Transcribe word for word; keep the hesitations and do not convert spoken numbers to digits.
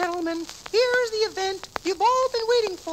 gentlemen, here's the event you've all been waiting for.